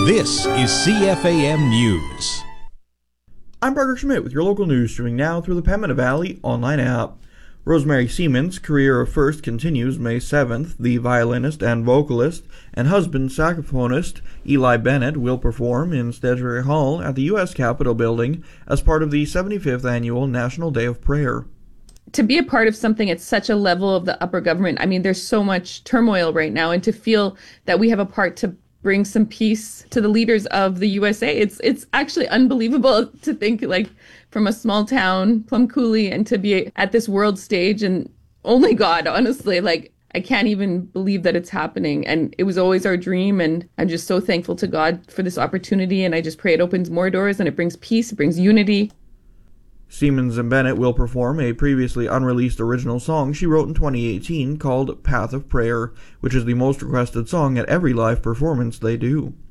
This is CFAM News. I'm Parker Schmidt with your local news, streaming now through the Pembina Valley online app. Rosemary Siemens' career of first continues May 7th. The violinist and vocalist and husband saxophonist Eli Bennett will perform in Stedgery Hall at the U.S. Capitol Building as part of the 75th Annual National Day of Prayer. To be a part of something at such a level of the upper government, I mean, there's so much turmoil right now, and to feel that we have a part to bring some peace to the leaders of the USA, it's actually unbelievable to think, like, from a small town, Plum Coulee, and to be at this world stage, and only God, honestly, like, I can't even believe that it's happening. And it was always our dream, and I'm just so thankful to God for this opportunity, and I just pray it opens more doors and it brings peace, it brings unity. Siemens and Bennett will perform a previously unreleased original song she wrote in 2018 called Path of Prayer, which is the most requested song at every live performance they do.